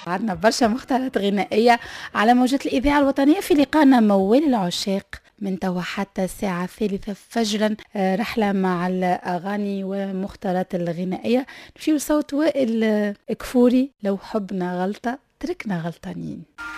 عندنا برشا مختارات غنائية على موجات الإذاعة الوطنية في لقاءنا موال العشاق من توا حتى الساعة 3 فجرا. رحلة مع الأغاني ومختارات الغنائية. نمشيو صوت وائل كفوري، لو حبنا غلطة تركنا غلطانين.